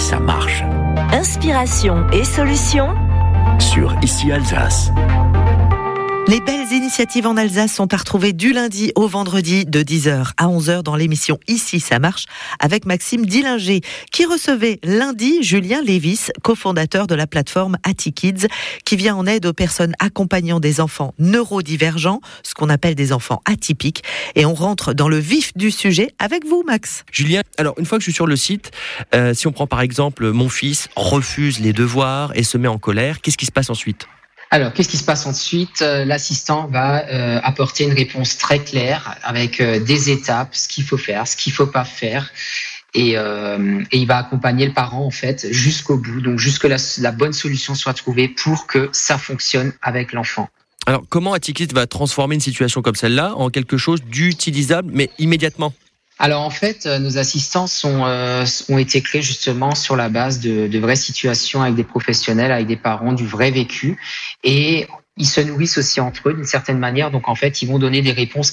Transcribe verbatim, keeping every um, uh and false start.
ça marche. Inspiration et solutions sur Ici Alsace. Les belles initiatives en Alsace sont à retrouver du lundi au vendredi de dix heures à onze heures dans l'émission Ici ça marche avec Maxime Dillinger qui recevait lundi Julien Lévis, cofondateur de la plateforme AtiKids qui vient en aide aux personnes accompagnant des enfants neurodivergents, ce qu'on appelle des enfants atypiques. Et on rentre dans le vif du sujet avec vous, Max. Julien, alors une fois que je suis sur le site, euh, si on prend par exemple mon fils refuse les devoirs et se met en colère, qu'est-ce qui se passe ensuite ? Alors, qu'est-ce qui se passe ensuite ? euh, L'assistant va euh, apporter une réponse très claire avec euh, des étapes, ce qu'il faut faire, ce qu'il faut pas faire. Et, euh, et il va accompagner le parent en fait jusqu'au bout, donc jusque la, la bonne solution soit trouvée pour que ça fonctionne avec l'enfant. Alors, comment AtiKids va transformer une situation comme celle-là en quelque chose d'utilisable, mais immédiatement ? Alors en fait, nos assistants sont, euh, ont été créés justement sur la base de, de vraies situations avec des professionnels, avec des parents, du vrai vécu. Et ils se nourrissent aussi entre eux d'une certaine manière. Donc en fait, ils vont donner des réponses